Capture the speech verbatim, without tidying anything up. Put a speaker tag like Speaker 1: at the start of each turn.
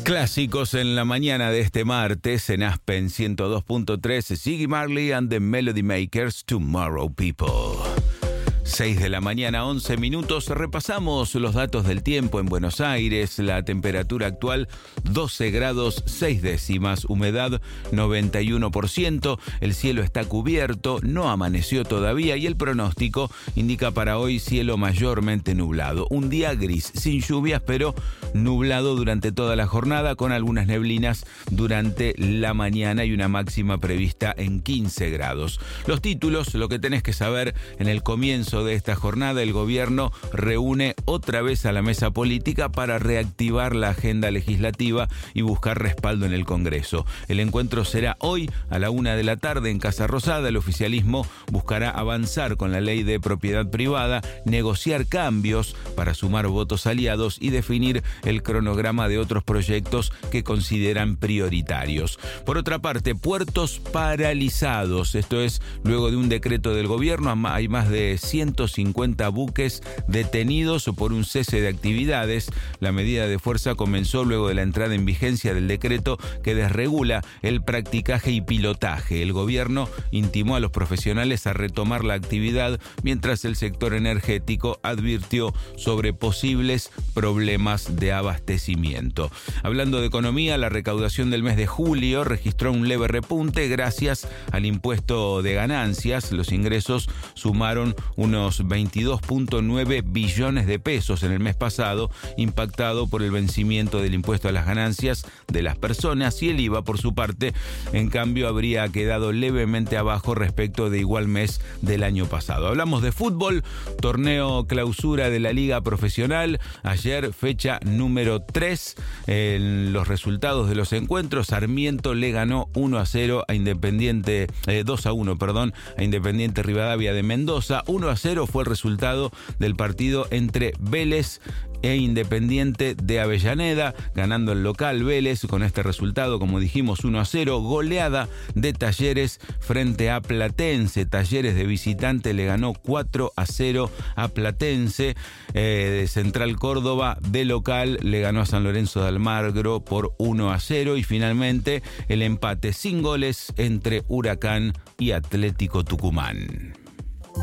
Speaker 1: Clásicos en la mañana de este martes en Aspen ciento dos punto tres, Ziggy Marley and the Melody Makers, Tomorrow People. seis de la mañana, once minutos. Repasamos los datos del tiempo en Buenos Aires. La temperatura actual, doce grados seis décimas. Humedad, noventa y uno por ciento. El cielo está cubierto, no amaneció todavía y el pronóstico indica para hoy cielo mayormente nublado. Un día gris, sin lluvias, pero nublado durante toda la jornada, con algunas neblinas durante la mañana y una máxima prevista en quince grados. Los títulos, lo que tenés que saber en el comienzo de esta jornada: el gobierno reúne otra vez a la mesa política para reactivar la agenda legislativa y buscar respaldo en el Congreso. El encuentro será hoy a la una de la tarde en Casa Rosada. El oficialismo buscará avanzar con la ley de propiedad privada, negociar cambios para sumar votos aliados y definir el cronograma de otros proyectos que consideran prioritarios. Por otra parte, puertos paralizados. Esto es, luego de un decreto del gobierno, hay más de ciento cincuenta buques detenidos por un cese de actividades. La medida de fuerza comenzó luego de la entrada en vigencia del decreto que desregula el practicaje y pilotaje. El gobierno intimó a los profesionales a retomar la actividad, mientras el sector energético advirtió sobre posibles problemas de abastecimiento. Hablando de economía, la recaudación del mes de julio registró un leve repunte gracias al impuesto de ganancias. Los ingresos sumaron unos veintidós punto nueve billones de pesos en el mes pasado, impactado por el vencimiento del impuesto a las ganancias de las personas, y el I V A, por su parte, en cambio, habría quedado levemente abajo respecto de igual mes del año pasado. Hablamos de fútbol, torneo clausura de la Liga Profesional. Ayer, fecha número tres, en los resultados de los encuentros: Sarmiento le ganó uno a cero a Independiente, eh, dos a uno, perdón, a Independiente Rivadavia de Mendoza. uno a cero fue el resultado del partido entre Vélez e Independiente de Avellaneda, ganando el local Vélez con este resultado, como dijimos, uno a cero. Goleada de Talleres frente a Platense. Talleres de visitante le ganó cuatro a cero a Platense. Eh, de Central Córdoba de local le ganó a San Lorenzo de Almagro por uno a cero. Y finalmente el empate sin goles entre Huracán y Atlético Tucumán.